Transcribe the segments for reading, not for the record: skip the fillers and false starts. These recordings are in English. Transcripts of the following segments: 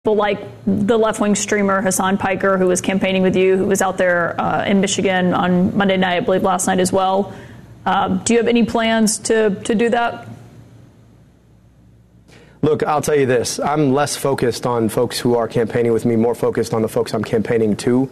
People like the left-wing streamer Hassan Piker, who was campaigning with you, who was out there in Michigan on Monday night, I believe last night as well. Do you have any plans to do that? Look, I'll tell you this. I'm less focused on folks who are campaigning with me, more focused on the folks I'm campaigning to.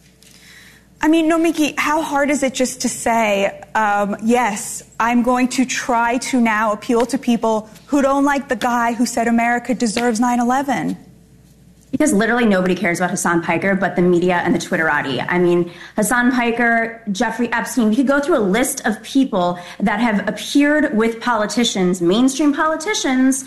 I mean, Nomiki, how hard is it just to say, yes, I'm going to try to now appeal to people who don't like the guy who said America deserves 9/11? Because literally nobody cares about Hassan Piker but the media and the Twitterati. I mean, Hassan Piker, Jeffrey Epstein, we could go through a list of people that have appeared with politicians, mainstream politicians,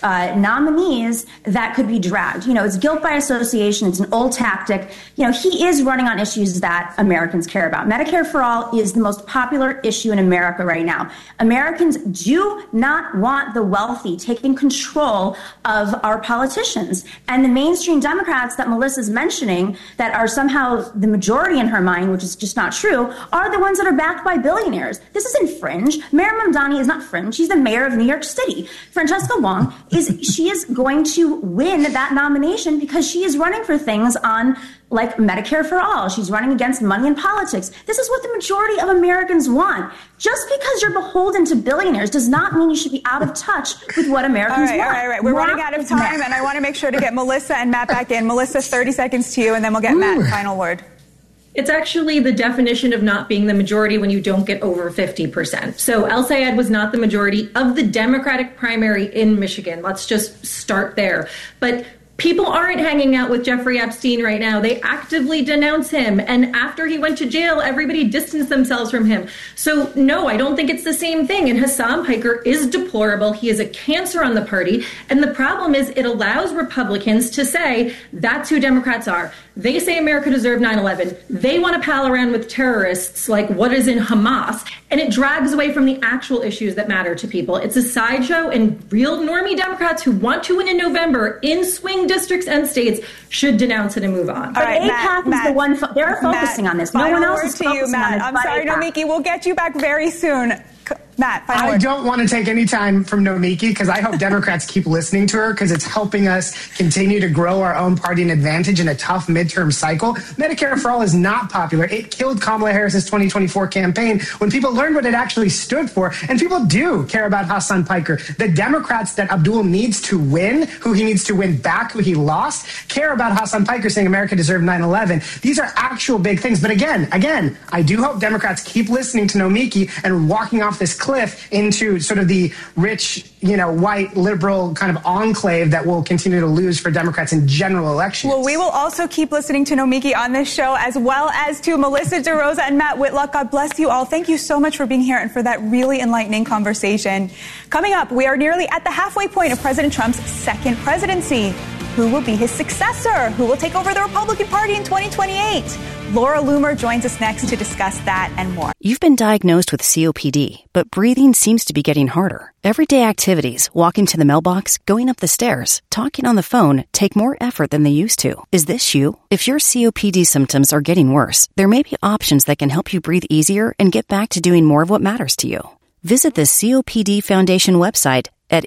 nominees that could be dragged. You know, it's guilt by association. It's an old tactic. You know, he is running on issues that Americans care about. Medicare for all is the most popular issue in America right now. Americans do not want the wealthy taking control of our politicians. And the mainstream Democrats that Melissa's mentioning that are somehow the majority in her mind, which is just not true, are the ones that are backed by billionaires. This isn't fringe. Mayor Mamdani is not fringe. She's the mayor of New York City. Francesca Wong she is going to win that nomination because she is running for things on like Medicare for all. She's running against money in politics. This is what the majority of Americans want. Just because you're beholden to billionaires does not mean you should be out of touch with what Americans want. All right. We're running out of time, and I want to make sure to get Melissa and Matt back in. Melissa, 30 seconds to you, and then we'll get Matt final word. It's actually the definition of not being the majority when you don't get over 50%. So El Sayed was not the majority of the Democratic primary in Michigan. Let's just start there. But people aren't hanging out with Jeffrey Epstein right now. They actively denounce him. And after he went to jail, everybody distanced themselves from him. So no, I don't think it's the same thing. And Hassan Piker is deplorable. He is a cancer on the party. And the problem is it allows Republicans to say that's who Democrats are. They say America deserved 9/11. They want to pal around with terrorists like what is in Hamas. And it drags away from the actual issues that matter to people. It's a sideshow, and real normie Democrats who want to win in November in swing districts and states should denounce it and move on. But AIPAC is the one, they're focusing on this. No one else is focusing on this. I'm sorry, Nomiki, we'll get you back very soon. Matt, I don't want to take any time from Nomiki because I hope Democrats keep listening to her because it's helping us continue to grow our own party and advantage in a tough midterm cycle. Medicare for all is not popular. It killed Kamala Harris's 2024 campaign when people learned what it actually stood for. And people do care about Hassan Piker. The Democrats that Abdul needs to win, who he needs to win back, who he lost, care about Hassan Piker saying America deserved 9/11. These are actual big things. But again, I do hope Democrats keep listening to Nomiki and walking off this cliff into sort of the rich, white liberal kind of enclave that will continue to lose for Democrats in general elections. Well, we will also keep listening to Nomiki on this show, as well as to Melissa DeRosa and Matt Whitlock. God bless you all. Thank you so much for being here and for that really enlightening conversation. Coming up, we are nearly at the halfway point of President Trump's second presidency. Who will be his successor? Who will take over the Republican Party in 2028? Laura Loomer joins us next to discuss that and more. You've been diagnosed with COPD, but breathing seems to be getting harder. Everyday activities, walking to the mailbox, going up the stairs, talking on the phone, take more effort than they used to. Is this you? If your COPD symptoms are getting worse, there may be options that can help you breathe easier and get back to doing more of what matters to you. Visit the COPD Foundation website at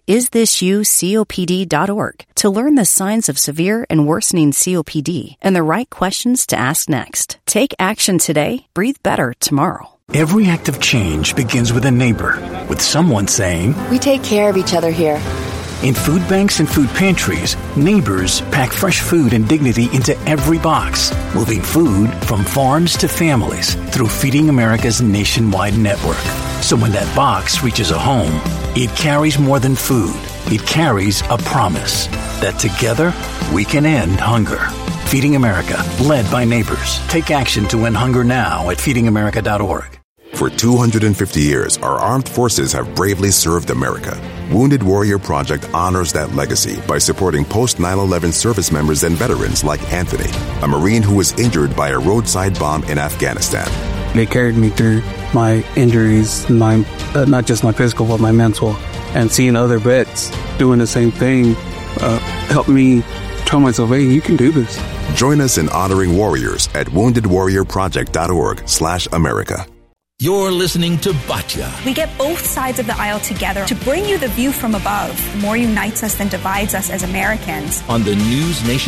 isthisyoucopd.org to learn the signs of severe and worsening COPD and the right questions to ask next. Take action today, breathe better tomorrow. Every act of change begins with a neighbor, with someone saying, "We take care of each other here." In food banks and food pantries, neighbors pack fresh food and dignity into every box, moving food from farms to families through Feeding America's nationwide network. So when that box reaches a home, it carries more than food. It carries a promise that together we can end hunger. Feeding America, led by neighbors. Take action to end hunger now at feedingamerica.org. For 250 years, our armed forces have bravely served America. Wounded Warrior Project honors that legacy by supporting post-9/11 service members and veterans like Anthony, a Marine who was injured by a roadside bomb in Afghanistan. They carried me through my injuries, not just my physical, but my mental. And seeing other vets doing the same thing helped me tell myself, hey, you can do this. Join us in honoring warriors at woundedwarriorproject.org/America. You're listening to Batya. We get both sides of the aisle together to bring you the view from above. More unites us than divides us as Americans. On the News Nation